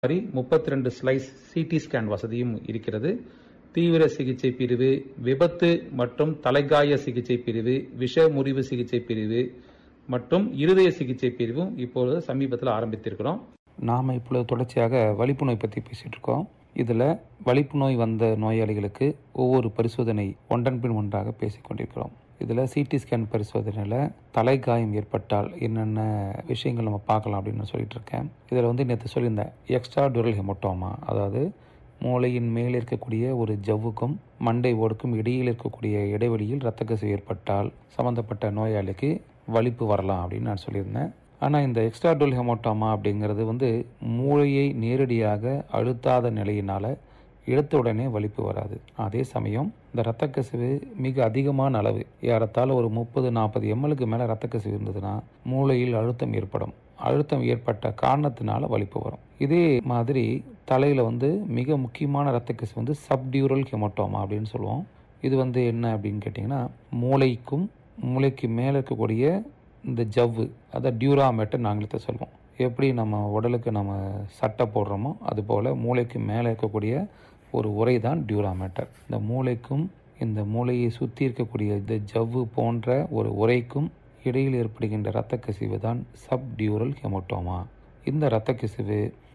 மாதிரி 32 slice CT scan வசதியும் இருக்கிறது. தீவிர சிகிச்சை பிரிவு, விபத்து மற்றும் தலைகாய சிகிச்சை பிரிவு, விஷ முறிவு சிகிச்சை பிரிவு மற்றும் இருதய சிகிச்சை பிரிவும் இப்பொழுது சமீபத்தில் ஆரம்பித்திருக்கிறோம். நாம் இப்பொழுது தொடர்ச்சியாக வலிப்பு நோய் பற்றி பேசிகிட்டு இருக்கோம். இதில் வலிப்பு நோய் வந்த நோயாளிகளுக்கு ஒவ்வொரு பரிசோதனை ஒன்றன் பின் ஒன்றாக பேசிக்கொண்டிருக்கிறோம். இதில் சிடி ஸ்கேன் பரிசோதனையில் தலைகாயம் ஏற்பட்டால் என்னென்ன விஷயங்கள் நம்ம பார்க்கலாம் அப்படின்னு நான் சொல்லிட்டு இருக்கேன். இதில் நேற்று சொல்லியிருந்தேன், எக்ஸ்ட்ரா டியூரல் ஹெமட்டோமா, அதாவது மூளையின் மேல் இருக்கக்கூடிய ஒரு ஜவ்வுக்கும் மண்டை ஓடுக்கும் இடையில் இருக்கக்கூடிய இடைவெளியில் இரத்த கசிவு ஏற்பட்டால் சம்மந்தப்பட்ட நோயாளிக்கு வலிப்பு வரலாம் அப்படின்னு நான் சொல்லியிருந்தேன். ஆனால் இந்த எக்ஸ்ட்ரா டியூரல் ஹெமட்டோமா அப்படிங்கிறது மூளையை நேரடியாக அழுத்தாத நிலையினால் எடுத்த உடனே வலிப்பு வராது. அதே சமயம் இந்த இரத்த கசிவு மிக அதிகமான அளவு, ஏறத்தாழ ஒரு 30-40 ml மேலே இரத்த கசிவு இருந்ததுன்னா மூளையில் அழுத்தம் ஏற்படும். அழுத்தம் ஏற்பட்ட காரணத்தினால வலிப்பு வரும். இதே மாதிரி தலையில் மிக முக்கியமான இரத்த கசிவு சப்டியூரல் ஹெமட்டோமா அப்படின்னு சொல்லுவோம். இது என்ன அப்படின்னு கேட்டிங்கன்னா, மூளைக்கு மேலே இருக்கக்கூடிய இந்த ஜவ்வு, அதை டியூராமேட்டர் ஆங்கிலத்தை சொல்லுவோம். எப்படி நம்ம உடலுக்கு நம்ம சட்டை போடுறோமோ அதுபோல் மூளைக்கு மேலே இருக்கக்கூடிய ஒரு உரை தான் டியூராமேட்டர். இந்த மூளைக்கும் இந்த மூளையை சுற்றி இருக்கக்கூடிய இந்த ஜவ்வு போன்ற ஒரு உரைக்கும் இடையில் ஏற்படுகின்ற இரத்த கசிவு தான் சப்டியூரல் ஹெமட்டோமா. இந்த இரத்த கசிவு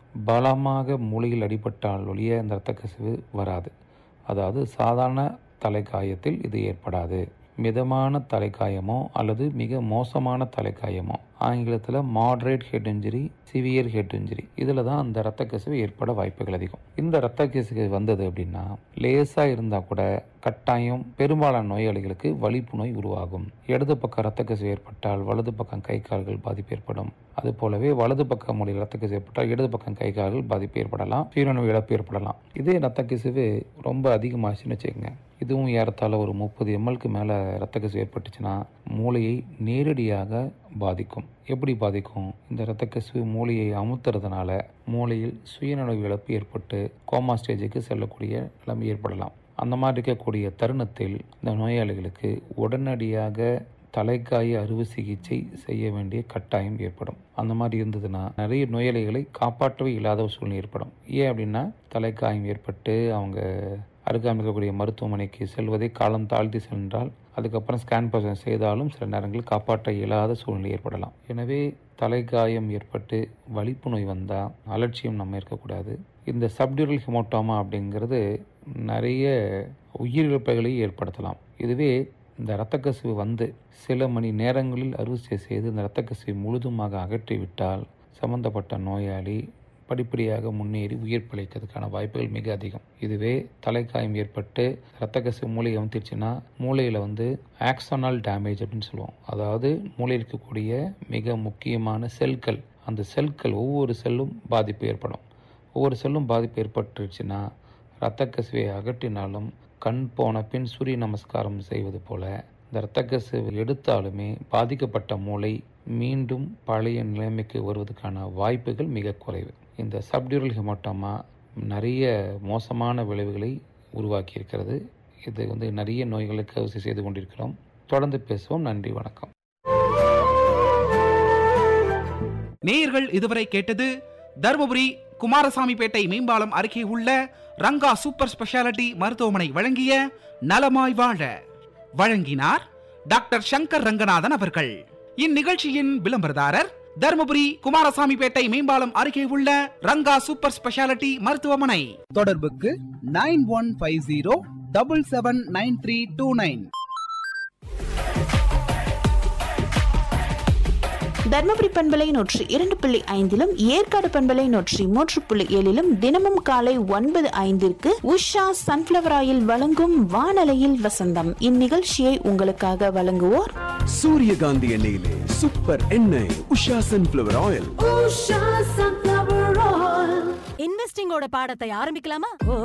பலமாக மூளையில் அடிபட்டால் ஒழிய இந்த இரத்த கசிவு வராது. அதாவது சாதாரண தலைக்காயத்தில் இது ஏற்படாது. மிதமான தலைக்காயமோ அல்லது மிக மோசமான தலைக்காயமோ, ஆங்கிலத்தில் moderate head injury, severe head injury, இதில் தான் அந்த இரத்த கசிவு ஏற்பட வாய்ப்புகள் அதிகம். இந்த இரத்த கசிவு வந்தது அப்படின்னா லேசாக இருந்தால் கூட கட்டாயம் பெரும்பாலான நோயாளிகளுக்கு வலிப்பு நோய் உருவாகும். இடது பக்கம் இரத்த கசிவு ஏற்பட்டால் வலது பக்கம் கை கால்கள் பாதிப்பு ஏற்படும். அது போலவே வலது பக்கம் மூளையில் இரத்த கசிவு ஏற்பட்டால் இடது பக்கம் கை கால்கள் பாதிப்பு ஏற்படலாம், சீரணு இழப்பு ஏற்படலாம். இதே இரத்த கசிவு ரொம்ப அதிகமாச்சுன்னு வச்சுக்கோங்க, இதுவும் ஏறத்தாழ ஒரு 30 ml மேலே இரத்த கசிவு ஏற்பட்டுச்சுன்னா மூளையை நேரடியாக பாதிக்கும். எப்படி பாதிக்கும்? இந்த இரத்த கசிவு மூளையை அமுத்துறதுனால மூளையில் சுயநனவு இழப்பு ஏற்பட்டு கோமா ஸ்டேஜுக்கு செல்லக்கூடிய நிலைமை ஏற்படலாம். அந்த மாதிரி இருக்கக்கூடிய தருணத்தில் இந்த நோயாளிகளுக்கு உடனடியாக தலைக்காய அறுவை சிகிச்சை செய்ய வேண்டிய கட்டாயம் ஏற்படும். அந்த மாதிரி இருந்ததுன்னா நிறைய நோயாளிகளை காப்பாற்றவே இல்லாத ஒரு சூழ்நிலை ஏற்படும். ஏன் அப்படின்னா, தலைக்காயம் ஏற்பட்டு அவங்க அருகாமல் இருக்கக்கூடிய மருத்துவமனைக்கு செல்வதை காலம் தாழ்த்தி சென்றால் அதுக்கப்புறம் ஸ்கேன் பரிசோதனை செய்தாலும் சில நேரங்களில் காப்பாற்ற இயலாத சூழ்நிலை ஏற்படலாம். எனவே தலைக்காயம் ஏற்பட்டு வலிப்பு நோய் வந்தால் அலட்சியம் நம்ம இருக்கக்கூடாது. இந்த சப்டியூரல் ஹெமட்டோமா அப்படிங்கிறது நிறைய உயிரிழப்புகளை ஏற்படுத்தலாம். இதுவே இந்த இரத்த கசிவு சில மணி நேரங்களில் அறுவை செய்து இந்த இரத்த கசிவை முழுதுமாக அகற்றிவிட்டால் சம்பந்தப்பட்ட நோயாளி படிப்படியாக முன்னேறி உயிர் பிழைக்கிறதுக்கான வாய்ப்புகள் மிக அதிகம். இதுவே தலைக்காயம் ஏற்பட்டு இரத்த கசிவு மூளையை அமுத்திடுச்சுன்னா மூளையில் ஆக்சோனல் டேமேஜ் அப்படின்னு சொல்லுவோம். அதாவது மூளையில் இருக்கக்கூடிய மிக முக்கியமான செல்கள், அந்த செல்கள் ஒவ்வொரு செல்லும் பாதிப்பு ஏற்படும். ஒவ்வொரு செல்லும் பாதிப்பு ஏற்பட்டுருச்சுன்னா இரத்த கசிவை அகற்றினாலும் கண் போன பின் சூரிய நமஸ்காரம் செய்வது போல இந்த இரத்த கசிவு எடுத்தாலுமே பாதிக்கப்பட்ட மூளை மீண்டும் பழைய நிலைமைக்கு வருவதற்கான வாய்ப்புகள் மிக குறைவு. இந்த சப்டியூரல் ஹெமட்டோமா நிறைய மோசமான விளைவுகளை உருவாக்கி இருக்கிறது. இது நிறைய நோய்களுக்கு அறுவை செய்து கொண்டிருக்கிறோம். தொடர்ந்து பேசுவோம். நன்றி, வணக்கம். நேயர்கள் இதுவரை கேட்டது தர்மபுரி குமாரசாமிப்பேட்டை மேம்பாலம் அருகே உள்ள ரங்கா சூப்பர் ஸ்பெஷாலிட்டி மருத்துவமனை வழங்கிய நலமாய் வாழ. வழங்கினார் டாக்டர் சங்கர் ரங்கநாதன் அவர்கள். இந்நிகழ்ச்சியின் விளம்பரதாரர் தர்மபுரி குமாரசாமிப்பேட்டை மேம்பாலம் அருகே உள்ள ரங்கா சூப்பர் ஸ்பெஷாலிட்டி மருத்துவமனை. தொடர்புக்கு 9150779329. தர்மபுரி பண்பலை 102.5 ஏற்காடு பண்பலை 103.7 தினமும் காலை 9:05 உஷா சன்ஃபிளவர் ஆயில் வழங்கும் வானலையில் வசந்தம். இந்நிகழ்ச்சியை உங்களுக்காக வழங்குவோர் சூரியகாந்தி எண்ணெயிலே சூப்பர் எண்ணெய் உஷா சன்ஃபிளவர் ஆயில். இன்வெஸ்டிங்கோட பாடத்தை ஆரம்பிக்கலாமா?